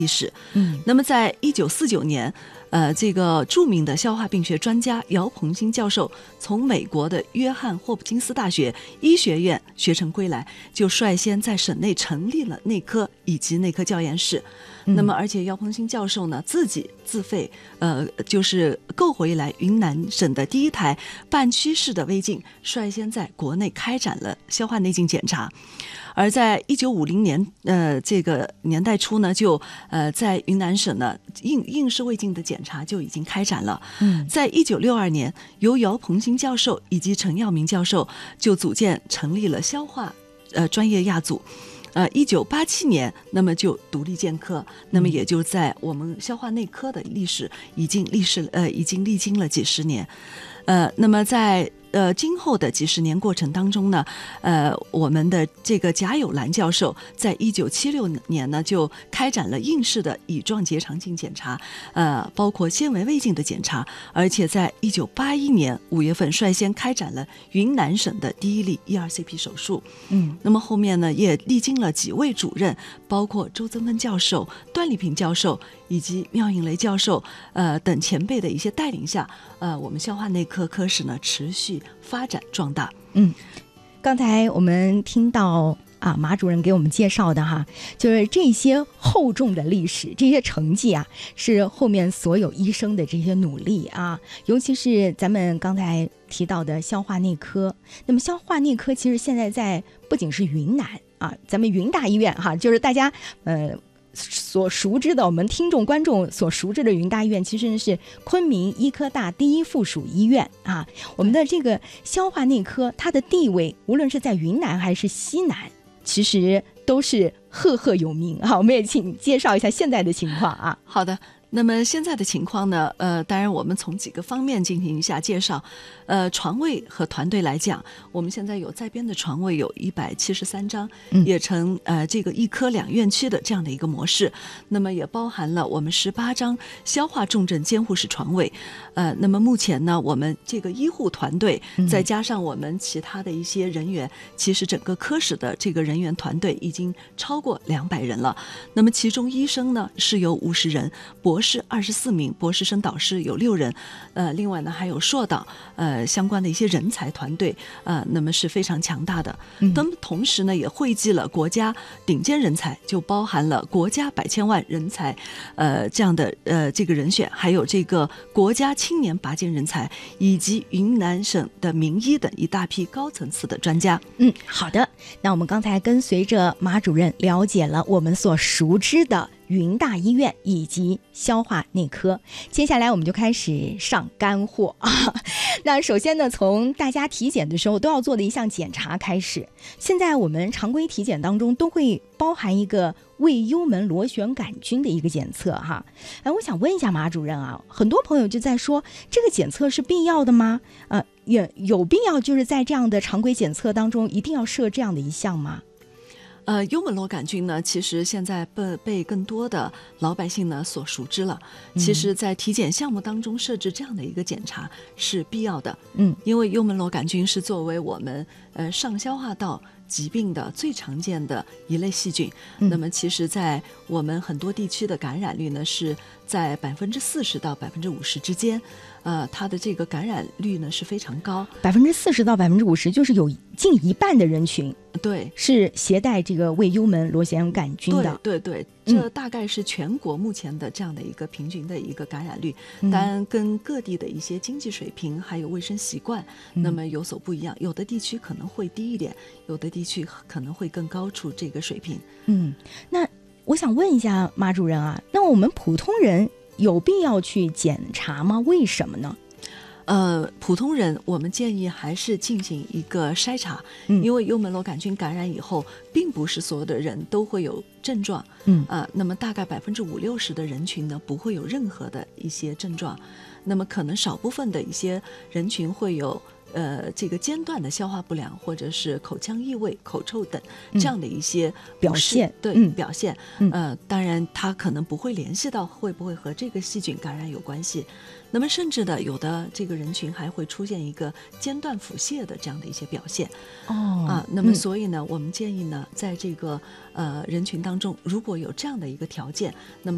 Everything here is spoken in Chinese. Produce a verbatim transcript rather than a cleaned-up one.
历史。 嗯， 那么在一九四九年，呃，这个著名的消化病学专家姚鹏兴教授从美国的约翰霍普金斯大学医学院学成归来，就率先在省内成立了内科以及内科教研室。 嗯、 那么，而且姚鹏兴教授呢，自己自费，呃，就是购回来云南省的第一台半驱式的微镜，率先在国内开展了消化内镜检查。而在一九五零年，呃，这个年代初呢，就呃在云南省呢，硬硬式胃镜的检查就已经开展了。 嗯， 在一九六二年，由姚鹏兴教授以及陈耀明教授就组建成立了消化呃专业亚组。呃，一九八七年，那么就独立建科，那么也就在我们消化内科的历史已经历史呃已经历经了几十年，呃，那么在呃今后的几十年过程当中呢，呃，我们的这个贾友兰教授在一九七六年呢就开展了硬式的乙状结肠镜检查，呃，包括纤维胃镜的检查，而且在一九八一年五月份率先开展了云南省的第一例 E R C P 手术。 嗯， 那么后面呢也历经了几位主任，包括周增芬教授、段丽萍教授以及妙映雷教授呃等前辈的一些带领下，呃，我们消化内科科室呢持续发展壮大。 嗯，刚才我们听到啊，马主任给我们介绍的哈，就是这些厚重的历史，这些成绩啊，是后面所有医生的这些努力啊，尤其是咱们刚才提到的消化内科。那么消化内科其实现在在不仅是云南啊，咱们云大医院哈，就是大家呃所熟知的，我们听众观众所熟知的云大医院，其实是昆明医科大第一附属医院啊。我们的这个消化内科，它的地位无论是在云南还是西南，其实都是赫赫有名啊。我们也请介绍一下现在的情况啊。 好的。那么现在的情况呢，呃，当然我们从几个方面进行一下介绍。呃，床位和团队来讲，我们现在有在编的床位有一百七十三张， 嗯、 也成呃这个一科两院区的这样的一个模式。那么也包含了我们十八张消化重症监护室床位。呃，那么目前呢，我们这个医护团队再加上我们其他的一些人员，嗯、其实整个科室的这个人员团队已经超过两百人了。那么其中医生呢是有五十人，博士二十四名，博士生导师有六人，呃，另外呢还有硕导，呃，相关的一些人才团队，呃，那么是非常强大的。那么、嗯、同时呢，也汇集了国家顶尖人才，就包含了国家百千万人才，呃，这样的呃这个人选，还有这个国家青年拔尖人才，以及云南省的名医等一大批高层次的专家。 嗯，好的。那我们刚才跟随着马主任了解了我们所熟知的云大医院以及消化内科，接下来我们就开始上干货啊。那首先呢，从大家体检的时候都要做的一项检查开始。现在我们常规体检当中都会包含一个胃幽门螺旋杆菌的一个检测哈。哎，我想问一下马主任啊，很多朋友就在说这个检测是必要的吗？呃，也有必要就是在这样的常规检测当中一定要设这样的一项吗？ 呃，幽门螺杆菌呢，其实现在被被更多的老百姓呢所熟知了。其实，在体检项目当中设置这样的一个检查是必要的。 嗯， 因为幽门螺杆菌是作为我们呃上消化道疾病的最常见的一类细菌。嗯、那么，其实，在我们很多地区的感染率呢是在百分之四十到百分之五十之间。呃，它的这个感染率呢是非常高， 百分之四十到百分之五十，就是有近一半的人群， 对， 是携带这个胃幽门螺旋杆菌的。 对对对，这大概是全国目前的这样的一个平均的一个感染率，嗯、当然跟各地的一些经济水平还有卫生习惯，嗯、那么有所不一样，有的地区可能会低一点，有的地区可能会更高出这个水平。 嗯，那我想问一下马主任啊，那我们普通人有必要去检查吗？为什么呢？ 呃，普通人我们建议还是进行一个筛查，嗯、因为幽门螺杆菌感染以后，并不是所有的人都会有症状，嗯啊、呃，那么大概百分之五六十的人群呢，不会有任何的一些症状，那么可能少部分的一些人群会有。呃，这个间断的消化不良，或者是口腔异味、口臭等这样的一些表现， 对、 嗯、 表现，呃，当然它可能不会联系到会不会和这个细菌感染有关系。那么甚至的有的这个人群还会出现一个间断腹泻的这样的一些表现。 哦， 啊，那么所以呢，嗯、我们建议呢，在这个呃人群当中，如果有这样的一个条件，那么